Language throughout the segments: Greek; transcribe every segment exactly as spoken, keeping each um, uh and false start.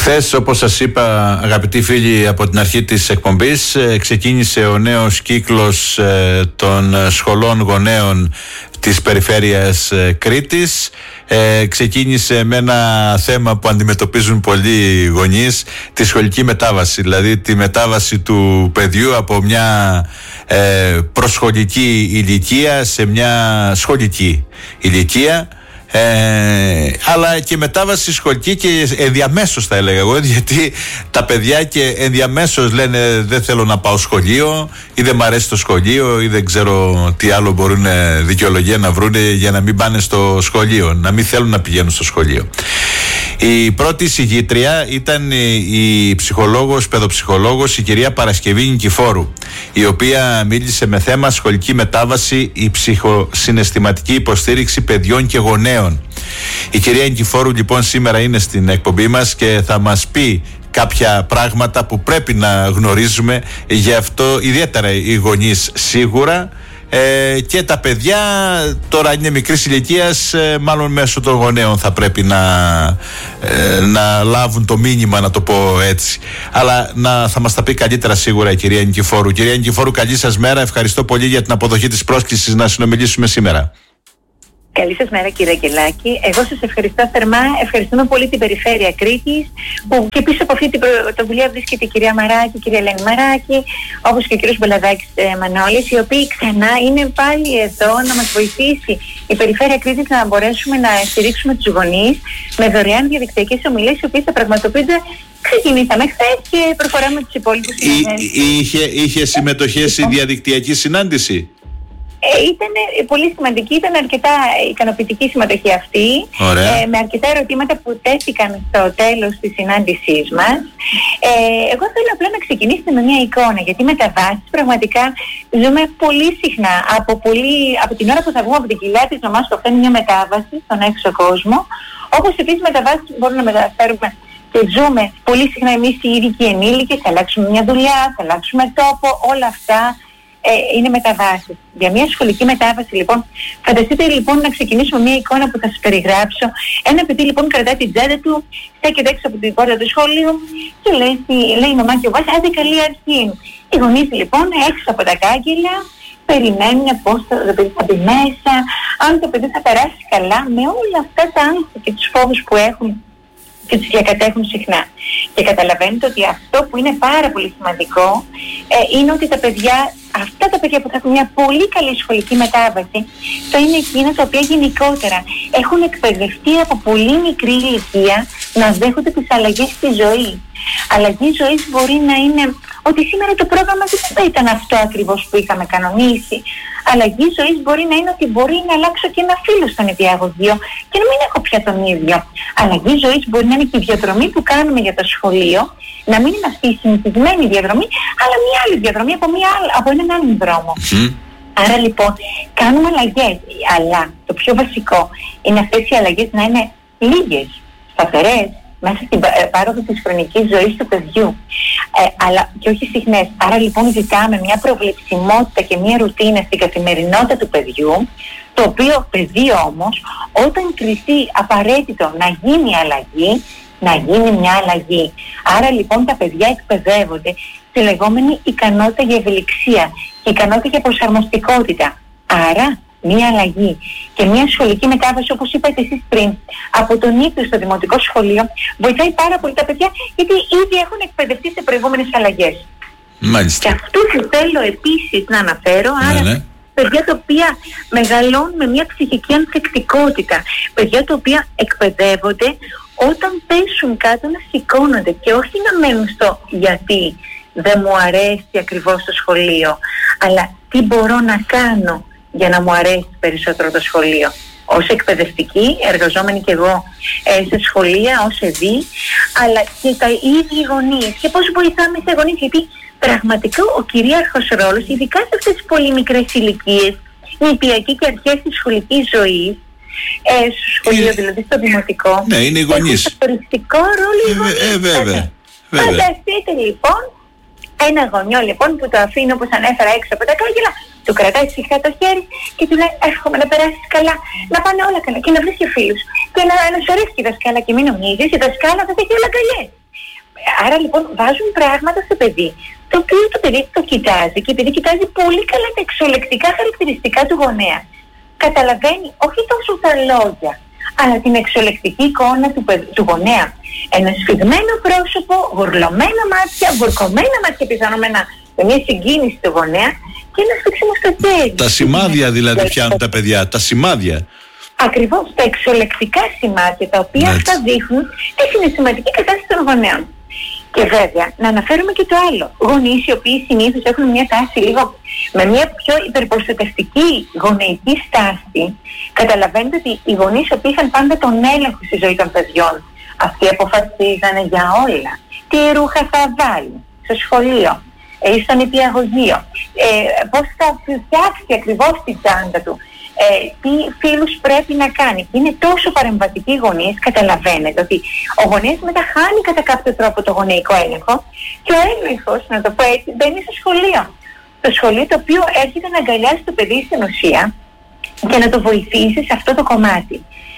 Χθες, όπως σας είπα, αγαπητοί φίλοι, από την αρχή της εκπομπής ξεκίνησε ο νέος κύκλος των σχολών γονέων της περιφέρειας Κρήτης. Ε, ξεκίνησε με ένα θέμα που αντιμετωπίζουν πολλοί γονείς, τη σχολική μετάβαση, δηλαδή τη μετάβαση του παιδιού από μια ε, προσχολική ηλικία σε μια σχολική ηλικία. Ε, αλλά και μετάβαση σχολική και ενδιαμέσως, θα έλεγα εγώ, γιατί τα παιδιά και ενδιαμέσως λένε δεν θέλω να πάω σχολείο ή δεν μ' αρέσει το σχολείο ή δεν ξέρω τι άλλο μπορούν δικαιολογία να βρουν για να μην πάνε στο σχολείο, να μην θέλουν να πηγαίνουν στο σχολείο. Η πρώτη συγγήτρια ήταν η ψυχολόγος, παιδοψυχολόγος, η κυρία Παρασκευή Νικηφόρου, η οποία μίλησε με θέμα σχολική μετάβαση, η ψυχοσυναισθηματική υποστήριξη παιδιών και γονέων. Η κυρία Νικηφόρου λοιπόν σήμερα είναι στην εκπομπή μας και θα μας πει κάποια πράγματα που πρέπει να γνωρίζουμε, γι' αυτό ιδιαίτερα οι γονείς σίγουρα. Ε, και τα παιδιά τώρα είναι μικρής ηλικίας, ε, μάλλον μέσω των γονέων θα πρέπει να, ε, να λάβουν το μήνυμα, να το πω έτσι. Αλλά να, θα μας τα πει καλύτερα σίγουρα η κυρία Νικηφόρου. Κυρία Νικηφόρου, καλή σας μέρα. Ευχαριστώ πολύ για την αποδοχή της πρόσκλησης να συνομιλήσουμε σήμερα. Καλή σας μέρα, κύριε Αγγελάκη. Εγώ σας ευχαριστώ θερμά. Ευχαριστούμε πολύ την Περιφέρεια Κρήτης, που και πίσω από αυτή την πρωτοβουλία βρίσκεται η κυρία Μαράκη, η κυρία Ελένη Μαράκη, όπως και ο κύριος Μπελαδάκης ε, Μανώλης, οι οποίοι ξανά είναι πάλι εδώ να μας βοηθήσει η Περιφέρεια Κρήτης να μπορέσουμε να στηρίξουμε τους γονείς με δωρεάν διαδικτυακές ομιλίες, οι οποίες θα πραγματοποιούνται. Ξεκινήσαμε χθες και προχωράμε τους υπόλοιπους συναντήσεις. Είχε, είχε συμμετοχές στη διαδικτυακή συνάντηση? Ε, ήταν πολύ σημαντική, ήταν αρκετά ικανοποιητική συμμετοχή αυτή, ε, με αρκετά ερωτήματα που τέθηκαν στο τέλος της συνάντησής μας. Ε, εγώ θέλω απλά να ξεκινήσουμε με μια εικόνα, γιατί μεταβάσεις πραγματικά ζούμε πολύ συχνά. Από, πολύ, από την ώρα που θα βγούμε από την κοιλιά της μαμάς που φτάνει μια μετάβαση στον έξω κόσμο, όπως επίσης μεταβάσεις μπορούμε να μεταφέρουμε και ζούμε πολύ συχνά εμείς οι ίδιοι και οι ενήλικες, θα αλλάξουμε μια δουλειά, θα αλλάξουμε τόπο, όλα αυτά. Ε, είναι μεταβάσεις. Για μια σχολική μετάβαση λοιπόν, φανταστείτε λοιπόν να ξεκινήσουμε μια εικόνα που θα σας περιγράψω. Ένα παιδί λοιπόν κρατάει την τσάντα του, στέκεται έξω από την πόρτα του σχολείου και λέει, λέει η μαμά και ο μπας, άντε καλή αρχή. Οι γονείς λοιπόν έξω από τα κάγκελα περιμένουν πώς το παιδί θα μπει μέσα, αν το παιδί θα περάσει καλά, με όλα αυτά τα άγχη και τους φόβους που έχουν και τους διακατέχουν συχνά. Και καταλαβαίνετε ότι αυτό που είναι πάρα πολύ σημαντικό ε, είναι ότι τα παιδιά, αυτά τα παιδιά που θα έχουν μια πολύ καλή σχολική μετάβαση, θα είναι εκείνα τα οποία γενικότερα έχουν εκπαιδευτεί από πολύ μικρή ηλικία να δέχονται τις αλλαγές στη ζωή. Αλλαγή ζωής μπορεί να είναι ότι σήμερα το πρόγραμμα δεν θα ήταν αυτό ακριβώς που είχαμε κανονίσει. Αλλαγή ζωής μπορεί να είναι ότι μπορεί να αλλάξω και ένα φίλο στον διαγωγείο και να μην έχω πια τον ίδιο. Αλλαγή ζωής μπορεί να είναι και η διαδρομή που κάνουμε για το σχολείο, να μην είναι αυτή η συνηθισμένη διαδρομή, αλλά μια άλλη διαδρομή από, μια, από έναν άλλον δρόμο. Mm. Άρα λοιπόν κάνουμε αλλαγές, αλλά το πιο βασικό είναι αυτές οι αλλαγές να είναι λίγες, σταθερές, μέσα στην πάροδο της χρονικής ζωής του παιδιού, ε, αλλά και όχι συχνές. Άρα λοιπόν ζητάμε μια προβλεψιμότητα και μια ρουτίνα στην καθημερινότητα του παιδιού, το οποίο παιδί όμως όταν κριθεί απαραίτητο να γίνει αλλαγή, να γίνει μια αλλαγή. Άρα λοιπόν τα παιδιά εκπαιδεύονται στη λεγόμενη ικανότητα για ευελιξία και ικανότητα για προσαρμοστικότητα. Άρα μια αλλαγή και μια σχολική μετάβαση, όπως είπατε εσείς πριν, από τον ύπνο στο δημοτικό σχολείο, βοηθάει πάρα πολύ τα παιδιά, γιατί ήδη έχουν εκπαιδευτεί σε προηγούμενες αλλαγές. Μάλιστα. Και αυτού που θέλω επίσης να αναφέρω, ναι, άρα ναι. παιδιά τα οποία μεγαλώνουν με μια ψυχική ανθεκτικότητα, παιδιά τα οποία εκπαιδεύονται όταν πέσουν κάτω να σηκώνονται και όχι να μένουν στο γιατί δεν μου αρέσει ακριβώς το σχολείο, αλλά τι μπορώ να κάνω για να μου αρέσει περισσότερο το σχολείο. Ως εκπαιδευτική, εργαζόμενη και εγώ ε, σε σχολεία, ως ΕΔΗ, αλλά και τα ίδια οι γονείς. Και πώς βοηθάμε σε γονείς, γιατί πραγματικά ο κυρίαρχος ρόλος, ειδικά σε αυτές τις πολύ μικρές ηλικίες, νηπιακή και αρχές της σχολικής ζωής, ε, στο σχολείο ε, δηλαδή στο δημοτικό, ναι, είναι οι γονείς. Έχουν καθοριστικό ρόλο οι γονείς. Ε, ε, βέβαια, βέβαια. Φανταστείτε λοιπόν ένα γονιό λοιπόν που το αφήνει, όπως ανέφερα, έξω από τα κάγκελα, του κρατάει σφιχτά το χέρι και του λέει εύχομαι να περάσεις καλά, να πάνε όλα καλά και να βρεις και φίλους και να, να σου αρέσει η δασκάλα και μην νομίζεις η δασκάλα θα έχει όλα αγκαλιές. άρα λοιπόν βάζουν πράγματα στο παιδί, το οποίο το παιδί το κοιτάζει και επειδή κοιτάζει πολύ καλά τα εξωλεκτικά χαρακτηριστικά του γονέα, καταλαβαίνει όχι τόσο τα λόγια, αλλά την εξωλεκτική εικόνα του, του γονέα. Ένα σφιγμένο πρόσωπο, γουρλωμένα μάτια, βουρκωμένα μάτια πιθανόμενα με μια συγκίνηση του γονέα και ένα σφίξιμο στο χέρι. Τα σημάδια δηλαδή πιάνουν τα παιδιά, τα σημάδια. Ακριβώς, τα εξωλεκτικά σημάδια, τα οποία Έτσι. αυτά δείχνουν τη συναισθηματική κατάσταση των γονέων. Και βέβαια, να αναφέρουμε και το άλλο. Γονείς οι οποίοι συνήθως έχουν μια τάση λίγο με μια πιο υπερπροστατευτική γονεϊκή στάση, καταλαβαίνετε ότι οι γονείς οι οποίοι είχαν πάντα τον έλεγχο στη ζωή των παιδιών, αυτοί αποφασίζανε για όλα. Τι ρούχα θα βάλουν στο σχολείο ή στον νηπιαγωγείο, ε, πώς θα φτιάξει ακριβώς την τσάντα του, Ε, τι φίλους πρέπει να κάνει. Και είναι τόσο παρεμβατικοί γονείς, καταλαβαίνετε ότι ο γονέας μετά χάνει κατά κάποιο τρόπο το γονεϊκό έλεγχο και ο έλεγχος, να το πω έτσι, μπαίνει στο σχολείο. Το σχολείο το οποίο έρχεται να αγκαλιάσει το παιδί στην ουσία και να το βοηθήσει σε αυτό το κομμάτι.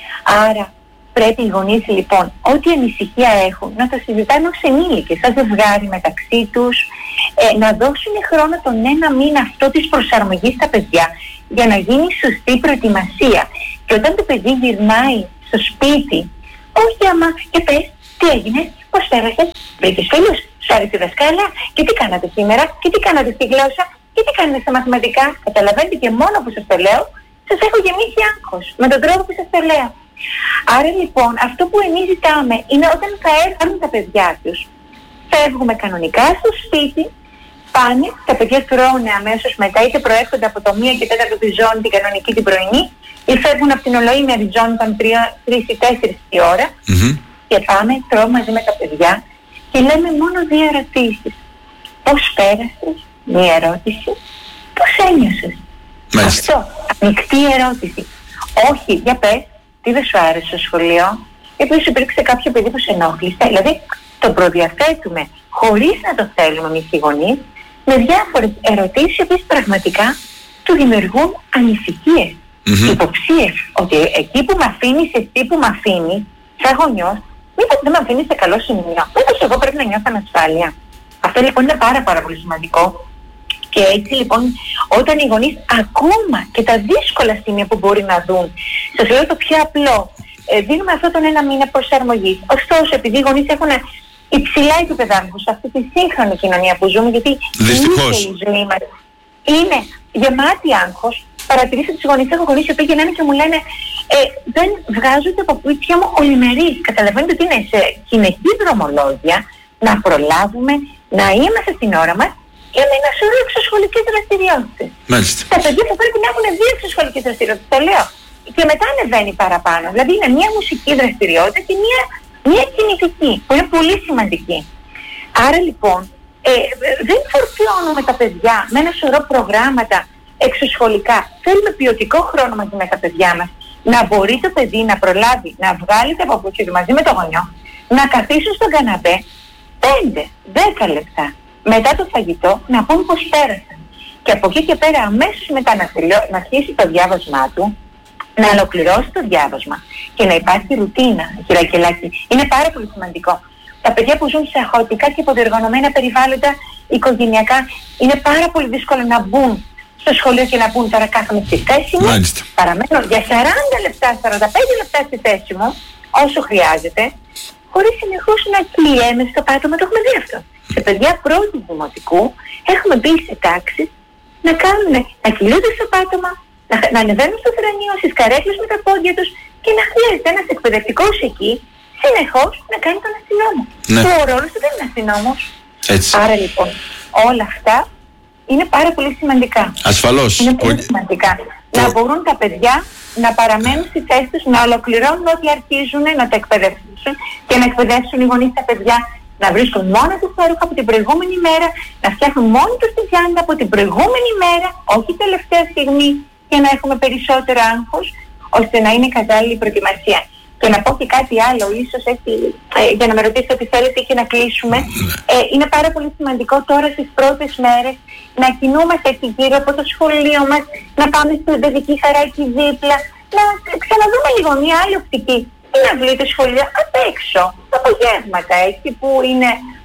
Άρα πρέπει οι γονείς λοιπόν, ό,τι ανησυχία έχουν, να το συζητάνε ως ενήλικες, σαν ζευγάρι μεταξύ τους, ε, να δώσουν χρόνο τον ένα μήνα αυτό της προσαρμογής στα παιδιά, για να γίνει σωστή προετοιμασία. Και όταν το παιδί γυρνάει στο σπίτι, όχι άμα και πες τι έγινε, πώς πέρασες, βρήκες φίλους, σου άρεσε η δασκάλα, και τι κάνατε σήμερα, και τι κάνατε στη γλώσσα, και τι κάνατε στα μαθηματικά. Καταλαβαίνετε, και μόνο που σας το λέω, σας έχω γεμίσει άγχος με τον τρόπο που σας το λέω. Άρα λοιπόν, αυτό που εμείς ζητάμε είναι όταν θα έρθουν τα παιδιά τους, φεύγουμε κανονικά στο σπίτι. Πάνε, τα παιδιά τρώνε αμέσως μετά, είτε προέρχονται από το μία και τέταρτο τη ζώνη, την κανονική την πρωινή, ή φεύγουν από την ολοήμερη ζώνη των τρεις ή τέσσερις η ώρα, mm-hmm. και πάμε, τρώμε μαζί με τα παιδιά και λέμε μόνο δύο ερωτήσεις. Πώς πέρασες, μία ερώτηση, πώς ένιωσες. Μάλιστα. Αυτό, ανοιχτή ερώτηση. Όχι, για πες, τι δεν σου άρεσε στο σχολείο, επίσης υπήρξε κάποιο παιδί που σε ενόχλησε, δηλαδή το προδιαθέτουμε χωρίς να το θέλουμε εμείς οι γονείς, με διάφορες ερωτήσεις, οι οποίες πραγματικά του δημιουργούν ανησυχίες, mm-hmm. υποψίες, ότι εκεί που με αφήνεις, εσύ που με αφήνεις, σαν γονιός, μήπως δεν με αφήνεις σε καλό σημείο, μήπως εγώ πρέπει να νιώθω ανασφάλεια. Αυτό λοιπόν είναι πάρα πάρα πολύ σημαντικό. Και έτσι λοιπόν, όταν οι γονείς ακόμα και τα δύσκολα σημεία που μπορεί να δουν, σας λέω το πιο απλό, ε, δίνουμε αυτόν τον ένα μήνα προσαρμογής. Ωστόσο, επειδή οι γονείς έχουν υψηλά επίπεδα άγχους σε αυτή τη σύγχρονη κοινωνία που ζούμε, γιατί δυστυχώς η ζωή μας είναι γεμάτη άγχος. Παρατηρήστε τους γονείς, έχω γονείς οι οποίοι γεννάνε και μου λένε ε, δεν βγάζω τα παπούτσια μου ολημερής. Καταλαβαίνετε ότι είναι σε συνεχή δρομολόγια να προλάβουμε, να είμαστε στην ώρα μας και με ένα σωρό εξωσχολικές δραστηριότητες. Μάλιστα. Τα παιδιά θα πρέπει να έχουν δύο εξωσχολικές δραστηριότητες, το λέω. Και μετά ανεβαίνει παραπάνω. Δηλαδή είναι μια μουσική δραστηριότητα και μια Μια κινητική, που είναι πολύ σημαντική. Άρα λοιπόν, ε, δεν φορτιώνουμε τα παιδιά με ένα σωρό προγράμματα εξωσχολικά. Θέλουμε ποιοτικό χρόνο μαζί με τα παιδιά μας. Να μπορεί το παιδί να προλάβει να βγάλει τα παπούτσια του μαζί με το γονιό, να καθίσουν στον καναπέ πέντε με δέκα λεπτά μετά το φαγητό, να πούν πώς πέρασαν. Και από εκεί και πέρα αμέσως μετά να, τελειώ, να αρχίσει το διάβασμά του, να ολοκληρώσει το διάβασμα και να υπάρχει ρουτίνα, χειρακελάκι. Είναι πάρα πολύ σημαντικό. Τα παιδιά που ζουν σε χαοτικά και υποδιοργανωμένα περιβάλλοντα οικογενειακά, είναι πάρα πολύ δύσκολο να μπουν στο σχολείο και να πούν τώρα κάθομαι στη θέση μου. Μάλιστα. Παραμένω για σαράντα λεπτά, σαράντα πέντε λεπτά στη θέση μου, όσο χρειάζεται, χωρίς συνεχώς να κυλιέμαι στο πάτωμα. Το έχουμε δει αυτό. Σε παιδιά πρώτου δημοτικού έχουμε μπει σε τάξεις να κάνουν, να κυλούνται στο πάτωμα, να, να ανεβαίνουν στο θρανείο, στις καρέκλες με τα πόδια τους και να χρειάζεται ένας εκπαιδευτικός εκεί συνεχώς να κάνει τον αστυνόμο. Ναι. Και ο ρόλος του δεν είναι αστυνόμος. Έτσι. Άρα λοιπόν όλα αυτά είναι πάρα πολύ σημαντικά. Ασφαλώς. Είναι πολύ, πολύ σημαντικά. Το... Να μπορούν τα παιδιά να παραμένουν στη θέση τους, να ολοκληρώνουν ό,τι αρχίζουν, να τα εκπαιδεύσουν και να εκπαιδεύσουν οι γονείς τα παιδιά να βρίσκουν μόνο τους τα ρούχα από την προηγούμενη μέρα, να φτιάχνουν μόνοι τους τη τσάντα από την προηγούμενη μέρα, όχι τελευταία στιγμή, για να έχουμε περισσότερο άγχος, ώστε να είναι κατάλληλη προετοιμασία. Και να πω και κάτι άλλο, ίσως έτσι, ε, για να με ρωτήσετε τι θέλετε και να κλείσουμε. Ε, είναι πάρα πολύ σημαντικό τώρα στις πρώτες μέρες να κινούμαστε εκεί γύρω από το σχολείο μας, να πάμε στην παιδική χαρά εκεί δίπλα, να ξαναδούμε λίγο μια άλλη οπτική. Ή να βλείτε σχολεία απ' έξω, τα απογεύματα, έτσι που είναι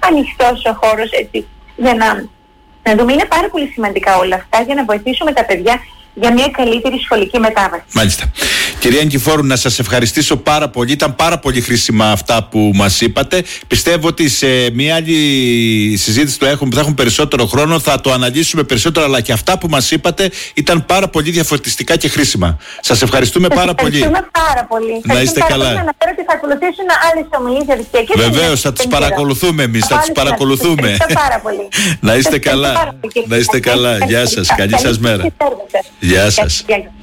ανοιχτός ο χώρος, έτσι, για να, να δούμε. Είναι πάρα πολύ σημαντικά όλα αυτά για να βοηθήσουμε τα παιδιά για μια καλύτερη σχολική μετάβαση. Μάλιστα. Κυρία Νικηφόρου, να σας ευχαριστήσω πάρα πολύ. Ήταν πάρα πολύ χρήσιμα αυτά που μας είπατε. Πιστεύω ότι σε μια άλλη συζήτηση που θα έχουμε περισσότερο χρόνο θα το αναλύσουμε περισσότερο, αλλά και αυτά που μας είπατε ήταν πάρα πολύ διαφωτιστικά και χρήσιμα. Σας ευχαριστούμε σας πάρα πολύ. Ευχαριστούμε πάρα πολύ. Να είστε καλά. Να αναφέρω ότι θα ακολουθήσουν άλλες ομιλίες αριστειακές. Βεβαίως, θα τις παρακολουθούμε εμείς. Θα τις παρακολουθούμε. Ευχαριστώ πάρα πολύ. Να είστε καλά. Να είστε καλά. Γεια σας. Καλή σας μέρα. Γεια σας.